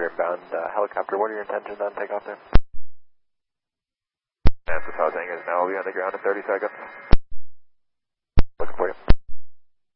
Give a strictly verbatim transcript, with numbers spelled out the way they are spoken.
inbound uh, helicopter. What are your intentions on takeoff there? NASA South Hangars now will be on the ground in thirty seconds.